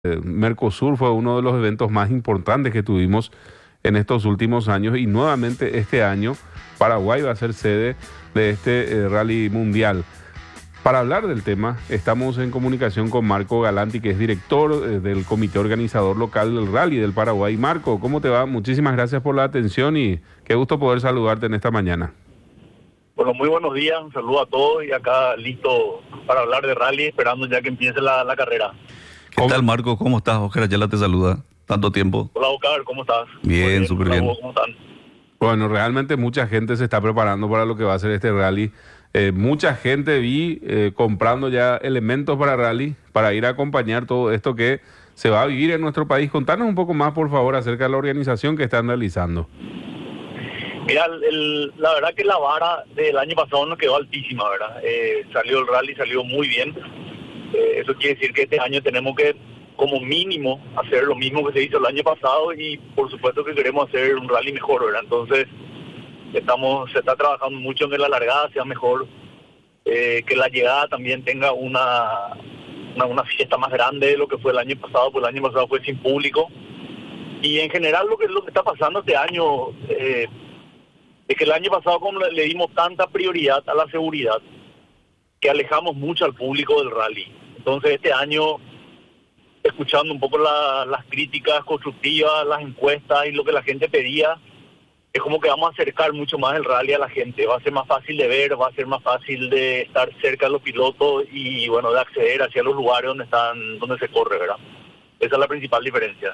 Mercosur fue uno de los eventos más importantes que tuvimos en estos últimos años y nuevamente este año Paraguay va a ser sede de este rally mundial. Para hablar del tema, estamos en comunicación con Marco Galanti, que es director del comité organizador local del Rally del Paraguay. Marco, ¿cómo te va? Muchísimas gracias por la atención y qué gusto poder saludarte en esta mañana. Bueno, muy buenos días, un saludo a todos y acá listo para hablar de rally, esperando ya que empiece la carrera. ¿Qué tal, Marco? ¿Cómo estás? Oscar Ayala te saluda. Tanto tiempo. Hola, Oscar, ¿cómo estás? Bien, súper bien. ¿Cómo están? Bueno, realmente mucha gente se está preparando para lo que va a ser este rally. Mucha gente vi comprando ya elementos para rally, para ir a acompañar todo esto que se va a vivir en nuestro país. Contanos un poco más, por favor, acerca de la organización que están realizando. Mira, la verdad que la vara del año pasado nos quedó altísima, ¿verdad? Salió el rally, salió muy bien. Eso quiere decir que este año tenemos que, como mínimo, hacer lo mismo que se hizo el año pasado y por supuesto que queremos hacer un rally mejor, ¿verdad? Entonces, se está trabajando mucho en que la largada sea mejor, que la llegada también tenga una fiesta más grande de lo que fue el año pasado, porque el año pasado fue sin público. Y en general lo que está pasando este año es que el año pasado como le dimos tanta prioridad a la seguridad, que alejamos mucho al público del rally. Entonces este año, escuchando un poco las críticas constructivas, las encuestas y lo que la gente pedía, es como que vamos a acercar mucho más el rally a la gente. Va a ser más fácil de ver, va a ser más fácil de estar cerca de los pilotos y bueno, de acceder hacia los lugares donde se corre, ¿verdad? Esa es la principal diferencia.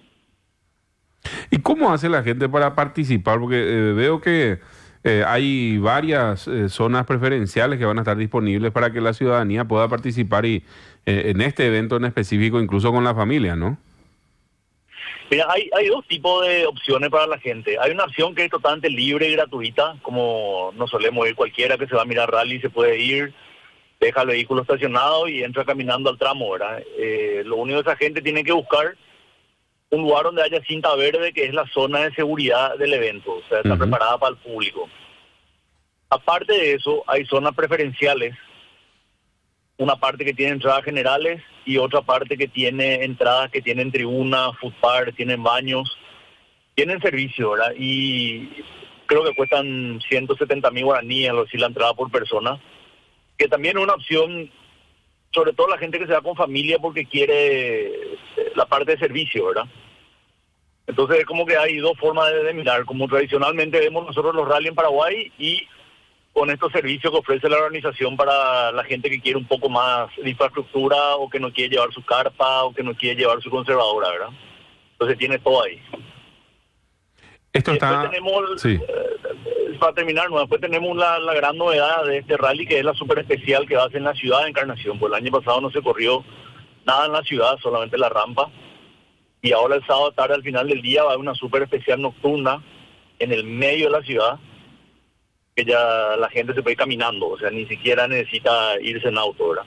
¿Y cómo hace la gente para participar? Porque veo que hay varias zonas preferenciales que van a estar disponibles para que la ciudadanía pueda participar y en este evento en específico, incluso con la familia, ¿no? Mira, hay dos tipos de opciones para la gente. Hay una opción que es totalmente libre y gratuita, como no solemos ir cualquiera que se va a mirar rally, se puede ir, deja el vehículo estacionado y entra caminando al tramo, ¿verdad? Lo único que esa gente tiene que buscar un lugar donde haya cinta verde, que es la zona de seguridad del evento, o sea, está preparada para el público. Aparte de eso, hay zonas preferenciales, una parte que tiene entradas generales y otra parte que tiene entradas que tienen tribuna, food park, tienen baños, tienen servicio, ¿verdad? Y creo que cuestan 170.000 guaraníes, algo así, la entrada por persona, que también es una opción, sobre todo la gente que se va con familia porque quiere la parte de servicio, ¿verdad? Entonces es como que hay dos formas de mirar, como tradicionalmente vemos nosotros los rally en Paraguay y con estos servicios que ofrece la organización para la gente que quiere un poco más de infraestructura o que no quiere llevar su carpa o que no quiere llevar su conservadora, ¿verdad? Entonces tiene todo ahí. Esto está... Después tenemos, sí. Para terminar, después tenemos la gran novedad de este rally, que es la super especial que va a ser en la ciudad de Encarnación. Pues el año pasado no se corrió nada en la ciudad, solamente la rampa. Y ahora el sábado tarde, al final del día, va a haber una super especial nocturna en el medio de la ciudad, que ya la gente se puede ir caminando, o sea, ni siquiera necesita irse en auto, ¿verdad?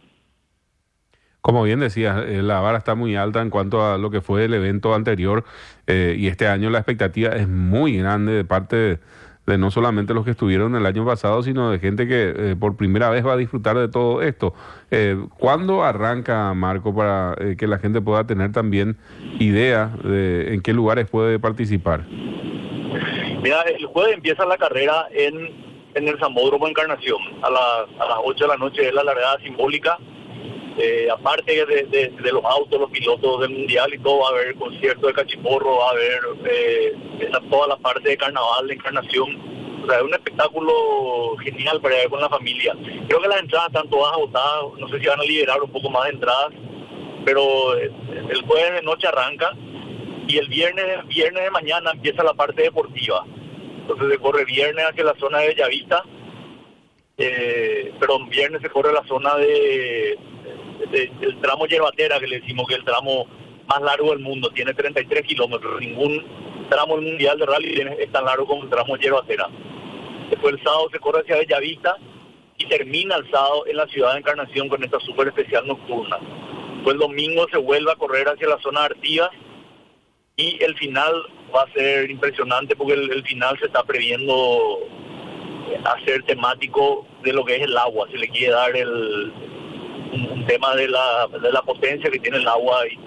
Como bien decías, la vara está muy alta en cuanto a lo que fue el evento anterior y este año la expectativa es muy grande de parte de no solamente los que estuvieron el año pasado, sino de gente que por primera vez va a disfrutar de todo esto. ¿Cuándo arranca, Marco, para que la gente pueda tener también idea de en qué lugares puede participar? Mira, el jueves empieza la carrera en el Sambódromo Encarnación. A las 8 de la noche es la largada simbólica. Aparte de los autos, los pilotos del mundial y todo, va a haber concierto de cachiporro, va a haber toda la parte de carnaval de Encarnación. O sea, es un espectáculo genial para ir con la familia. Creo que las entradas están todas agotadas, no sé si van a liberar un poco más de entradas, pero el jueves de noche arranca y el viernes de mañana empieza la parte deportiva. Entonces se corre viernes hacia la zona de Bellavista, pero viernes se corre la zona el tramo Yerbatera, que le decimos que es el tramo más largo del mundo, tiene 33 kilómetros. Ningún tramo del mundial de rally es tan largo como el tramo Yerbatera. Después el sábado se corre hacia Bellavista y termina el sábado en la ciudad de Encarnación con esta súper especial nocturna. Después el domingo se vuelve a correr hacia la zona de Artigas y el final va a ser impresionante porque el final se está previendo hacer temático de lo que es el agua. Se le quiere dar un tema de la potencia que tiene el agua y